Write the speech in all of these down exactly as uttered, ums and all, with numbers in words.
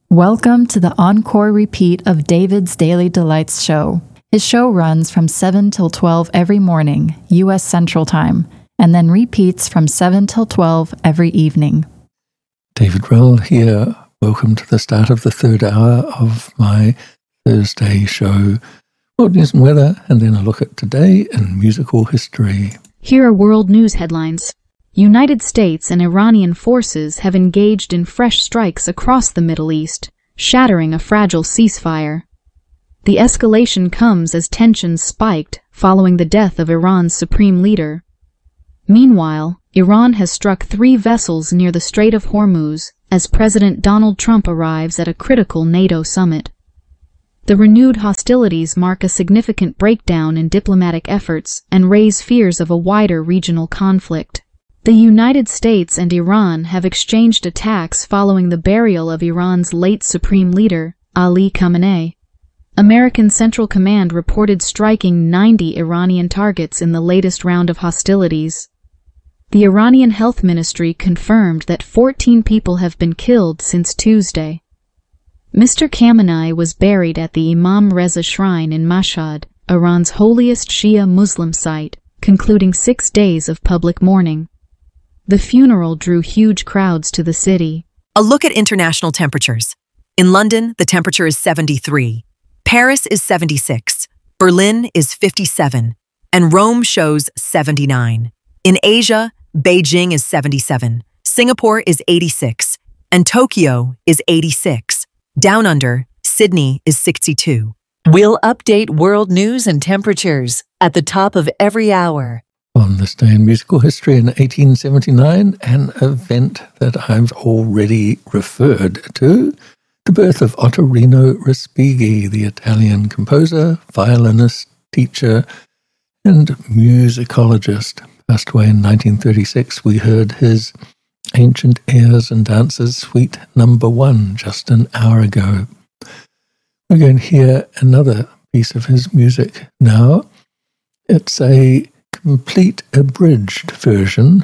Welcome to the encore repeat of David's Daily Delights show. His show runs from seven till twelve every morning, U S Central Time, and then repeats from seven till twelve every evening. David Rowell here. Welcome to the start of the third hour of my Thursday show, World News and Weather, and then a look at today in musical history. Here are world news headlines. United States and Iranian forces have engaged in fresh strikes across the Middle East, shattering a fragile ceasefire. The escalation comes as tensions spiked following the death of Iran's supreme leader. Meanwhile, Iran has struck three vessels near the Strait of Hormuz as President Donald Trump arrives at a critical NATO summit. The renewed hostilities mark a significant breakdown in diplomatic efforts and raise fears of a wider regional conflict. The United States and Iran have exchanged attacks following the burial of Iran's late supreme leader, Ali Khamenei. American Central Command reported striking ninety Iranian targets in the latest round of hostilities. The Iranian Health Ministry confirmed that fourteen people have been killed since Tuesday. Mister Khamenei was buried at the Imam Reza Shrine in Mashhad, Iran's holiest Shia Muslim site, concluding six days of public mourning. The funeral drew huge crowds to the city. A look at international temperatures. In London, the temperature is seventy-three. Paris is seventy-six. Berlin is fifty-seven. And Rome shows seventy-nine. In Asia, Beijing is seventy-seven. Singapore is eighty-six. And Tokyo is eighty-six. Down under, Sydney is sixty-two. We'll update world news and temperatures at the top of every hour. On this day in musical history in eighteen seventy-nine, an event that I've already referred to, the birth of Ottorino Respighi, the Italian composer, violinist, teacher, and musicologist. Passed away in nineteen thirty-six. We heard his Ancient Airs and Dances Suite Number One just an hour ago. We're going to hear another piece of his music now. It's a complete abridged version.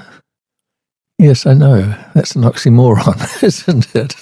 Yes, I know, that's an oxymoron, isn't it?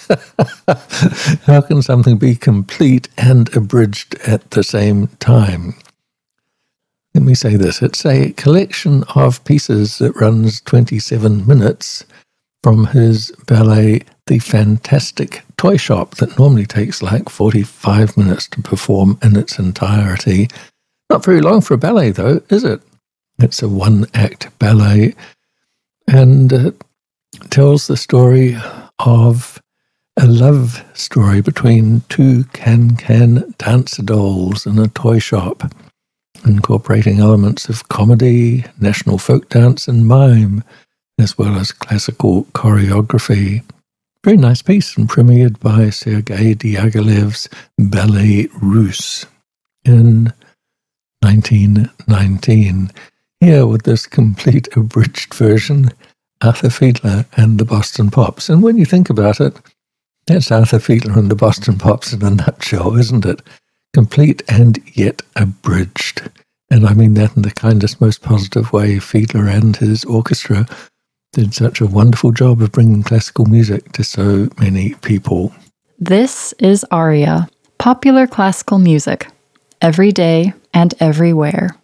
How can something be complete and abridged at the same time? Let me say this. It's a collection of pieces that runs twenty-seven minutes from his ballet, The Fantastic Toy Shop, that normally takes like forty-five minutes to perform in its entirety. Not very long for a ballet, though, is it? It's a one-act ballet and uh, tells the story of a love story between two can-can dancer dolls in a toy shop, incorporating elements of comedy, national folk dance and mime, as well as classical choreography. Very nice piece and premiered by Sergei Diaghilev's Ballet Russe in nineteen nineteen. Here with this complete abridged version, Arthur Fiedler and the Boston Pops. And when you think about it, that's Arthur Fiedler and the Boston Pops in a nutshell, isn't it? Complete and yet abridged. And I mean that in the kindest, most positive way. Fiedler and his orchestra did such a wonderful job of bringing classical music to so many people. This is Aria, popular classical music, every day and everywhere.